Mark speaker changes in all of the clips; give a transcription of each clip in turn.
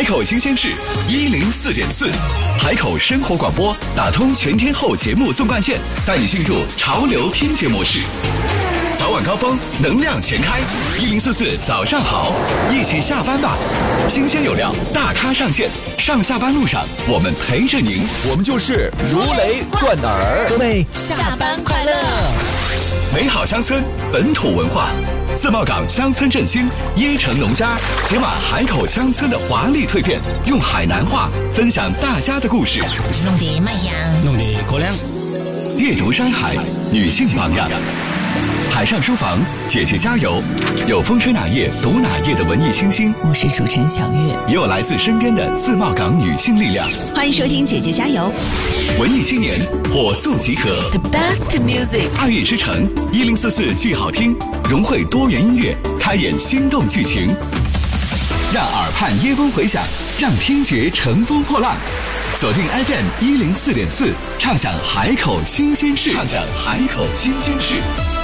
Speaker 1: 海口新鲜事104.4，海口生活广播打通全天候节目纵贯线，带你进入潮流听觉模式。早晚高峰，能量全开，1044早上好，一起下班吧。新鲜有料，大咖上线，上下班路上我们陪着您，
Speaker 2: 我们就是如雷贯耳。
Speaker 3: 各位下班快乐！
Speaker 1: 美好乡村，本土文化。自贸港乡村振兴，椰城农家解码海口乡村的华丽蜕变，用海南话分享大家的故事。
Speaker 3: 弄得卖香，
Speaker 2: 弄得过凉。
Speaker 1: 阅读山海，女性榜样。海上书房，姐姐加油！有风吹哪页读哪页的文艺清新，
Speaker 3: 我是主持人小月，
Speaker 1: 也有来自身边的自贸港女性力量。
Speaker 4: 欢迎收听姐姐加油！
Speaker 1: 文艺青年火速集合
Speaker 4: The best music，
Speaker 1: 爱乐之城1044剧好听，融汇多元音乐，开演心动剧情，让耳畔耶风回响，让听觉乘风破浪。锁定 FM 104.4，畅享海口新鲜事，畅享海口新鲜事。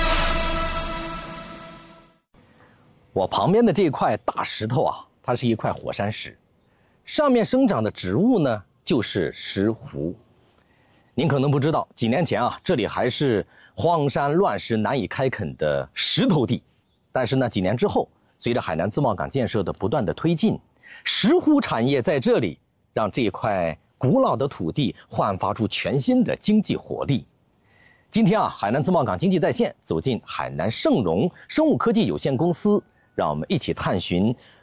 Speaker 2: 我旁边的这块大石头啊，它是一块火山石，上面生长的植物呢就是石斛。您可能不知道，几年前啊，这里还是荒山乱石难以开垦的石头地，但是呢，几年之后，随着海南自贸港建设的不断的推进，石斛产业在这里让这一块古老的土地焕发出全新的经济活力。今天啊，海南自贸港经济在线走进海南盛荣生物科技有限公司，让我们一起探寻